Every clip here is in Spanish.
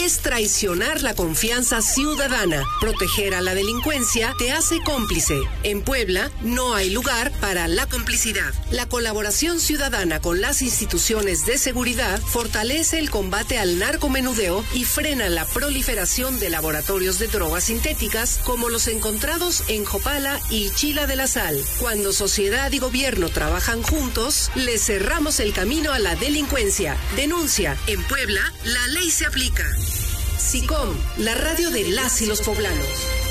es traicionar la confianza ciudadana. Proteger a la delincuencia te hace cómplice. En Puebla no hay lugar para la complicidad. La colaboración ciudadana con las instituciones de seguridad fortalece el combate al narcomenudeo y frena la proliferación de laboratorios de drogas sintéticas como los encontrados en Jopala y Chila de la Sal. Cuando sociedad y gobierno trabajan juntos, le cerramos el camino a la delincuencia. Denuncia. En Puebla, la ley se aplica. SICOM, la radio de las y los poblanos.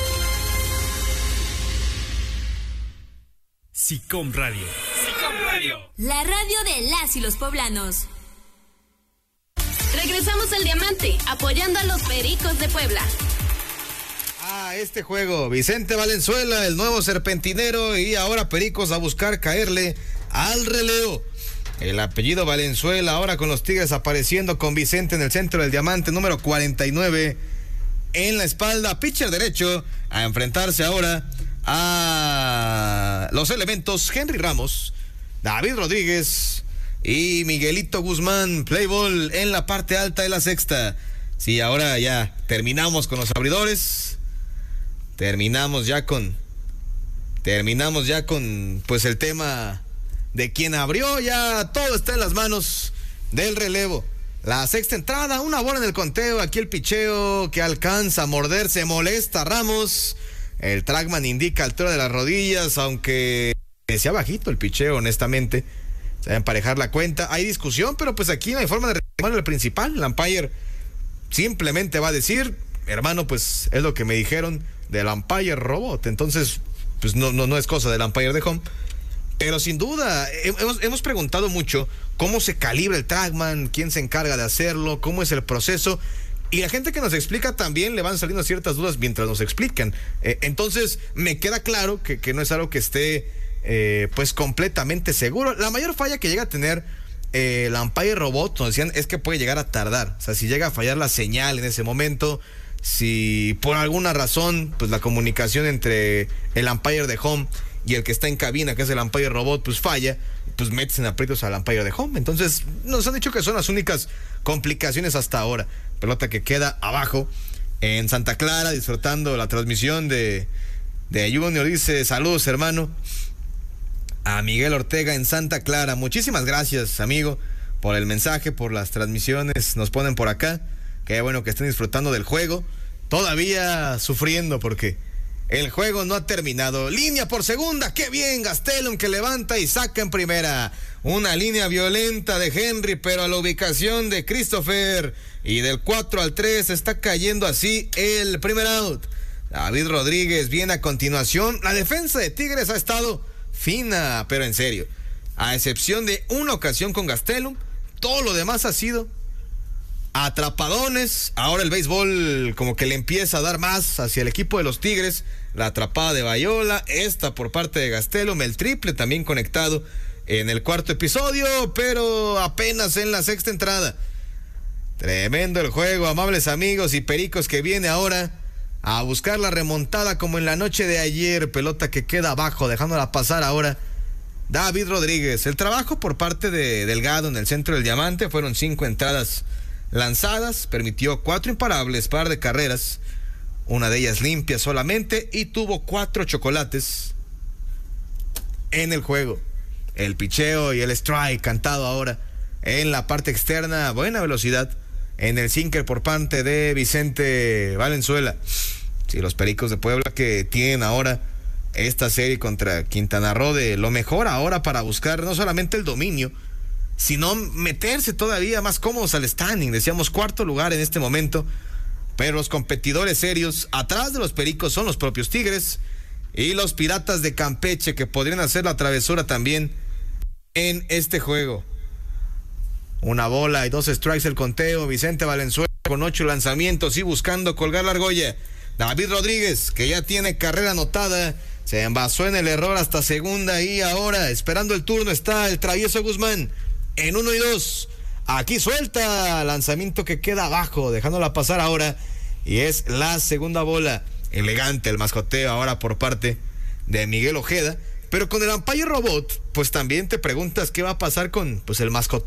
SICOM Radio. SICOM Radio. La radio de las y los poblanos. Regresamos al Diamante, apoyando a los Pericos de Puebla. Este juego, Vicente Valenzuela, el nuevo serpentinero, y ahora Pericos a buscar caerle al relevo. El apellido Valenzuela ahora con los Tigres apareciendo con Vicente en el centro del Diamante, número 49 en la espalda, pitcher derecho, a enfrentarse ahora a los elementos Henry Ramos, David Rodríguez y Miguelito Guzmán. Play ball en la parte alta de la sexta. Sí, ahora ya terminamos con los abridores. Terminamos ya con pues el tema de quien abrió. Ya todo está en las manos del relevo. La sexta entrada, una bola en el conteo. Aquí el picheo que alcanza a morder, se molesta Ramos. El trackman indica altura de las rodillas, aunque sea bajito el picheo, honestamente. Se va a emparejar la cuenta. Hay discusión, pero pues aquí no hay forma de reclamar el principal. El umpire simplemente va a decir, hermano, pues es lo que me dijeron del umpire robot. Entonces, pues no es cosa del umpire de home. Pero sin duda, hemos preguntado mucho cómo se calibra el trackman, quién se encarga de hacerlo, cómo es el proceso. Y la gente que nos explica también le van saliendo ciertas dudas mientras nos explican. Entonces, me queda claro que no es algo que esté pues completamente seguro. La mayor falla que llega a tener el umpire robot, nos decían, es que puede llegar a tardar. O sea, si llega a fallar la señal en ese momento, si por alguna razón pues la comunicación entre el umpire de home y el que está en cabina, que es el umpire robot, pues falla, pues metes en aprietos al umpire de home. Entonces nos han dicho que son las únicas complicaciones hasta ahora. Pelota que queda abajo en Santa Clara, disfrutando la transmisión de Junior. Dice, saludos hermano, a Miguel Ortega en Santa Clara. Muchísimas gracias, amigo, por el mensaje, por las transmisiones. Nos ponen por acá. Qué bueno que estén disfrutando del juego. Todavía sufriendo porque el juego no ha terminado. Línea por segunda. Qué bien, Gastelum que levanta y saca en primera. Una línea violenta de Henry, pero a la ubicación de Christopher. Y del 4 al 3 está cayendo así el primer out. David Rodríguez viene a continuación. La defensa de Tigres ha estado fina, pero en serio. A excepción de una ocasión con Gastelum, todo lo demás ha sido atrapadones. Ahora el béisbol como que le empieza a dar más hacia el equipo de los Tigres. La atrapada de Bayola, esta por parte de Gastelum, el triple también conectado en el cuarto episodio, pero apenas en la sexta entrada. Tremendo el juego, amables amigos, y Pericos que viene ahora a buscar la remontada como en la noche de ayer. Pelota que queda abajo, dejándola pasar ahora David Rodríguez. El trabajo por parte de Delgado en el centro del Diamante, fueron 5 entradas lanzadas, permitió 4 imparables, par de carreras, una de ellas limpia solamente, y tuvo 4 chocolates en el juego. El picheo y el strike cantado ahora en la parte externa, buena velocidad en el sinker por parte de Vicente Valenzuela. Sí, los Pericos de Puebla que tienen ahora esta serie contra Quintana Roo de lo mejor ahora para buscar no solamente el dominio, sino meterse todavía más cómodos al standing. Decíamos 4º lugar en este momento, pero los competidores serios atrás de los Pericos son los propios Tigres y los Piratas de Campeche, que podrían hacer la travesura también en este juego. Una bola y 2 strikes el conteo. Vicente Valenzuela con 8 lanzamientos y buscando colgar la argolla. David Rodríguez, que ya tiene carrera anotada, se envasó en el error hasta segunda, y ahora esperando el turno está el travieso Guzmán en 1 y 2. Aquí suelta, lanzamiento que queda abajo, dejándola pasar ahora, y es la segunda bola. Elegante el mascoteo ahora por parte de Miguel Ojeda, pero con el umpire robot, pues también te preguntas qué va a pasar con pues el mascoteo